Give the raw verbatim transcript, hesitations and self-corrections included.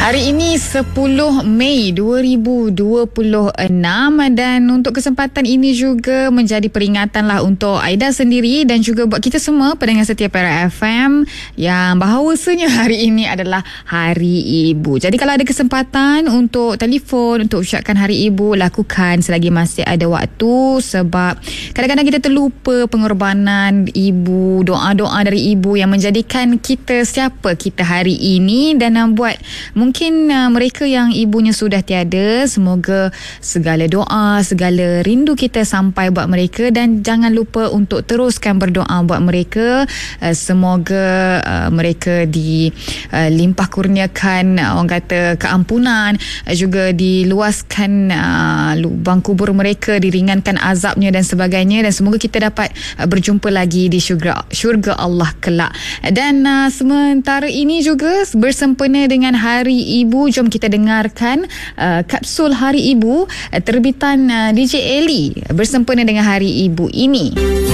Hari ini sepuluh Mei dua ribu dua puluh enam dan untuk kesempatan ini juga menjadi peringatan lah untuk Aida sendiri dan juga buat kita semua pendengar setia Perak F M yang bahawasanya hari ini adalah Hari Ibu. Jadi kalau ada kesempatan untuk telefon untuk ucapkan Hari Ibu, lakukan selagi masih ada waktu, sebab kadang-kadang kita terlupa pengorbanan ibu, doa-doa dari ibu yang menjadikan kita siapa kita hari ini, dan uh, buat mungkin uh, mereka yang ibunya sudah tiada, semoga segala doa, segala rindu kita sampai buat mereka, dan jangan lupa untuk teruskan berdoa buat mereka. Uh, semoga uh, mereka dilimpah uh, kurniakan uh, orang kata keampunan, uh, juga diluaskan uh, lubang kubur mereka, diringankan azabnya dan sebagainya, dan semoga kita dapat uh, berjumpa lagi di syurga, syurga Allah kelak. Dan uh, sementara ini juga bersempena dengan Hari Ibu, jom kita dengarkan uh, kapsul Hari Ibu uh, terbitan uh, D J Eli bersempena dengan Hari Ibu ini.